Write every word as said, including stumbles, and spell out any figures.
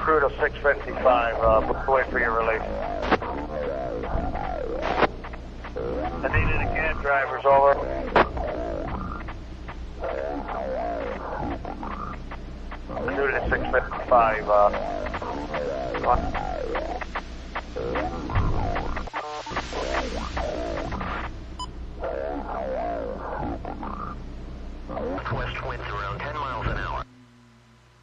crew to six fifty-five. Uh, wait for your release. I need any cab drivers, over. I need it at six fifty-five. Uh,